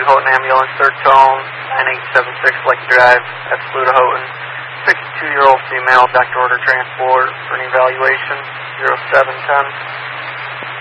Houghton Ambulance, third tone, 9876 Lake Drive, at Saluda Houghton. 62-year-old female, doctor order transport for an evaluation, 0710.